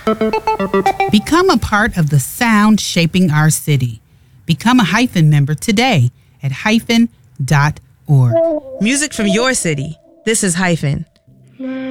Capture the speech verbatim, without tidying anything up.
Become a part of the sound shaping our city. Become a Hyphen member today at hyphen dot org. Music from your city. This is Hyphen.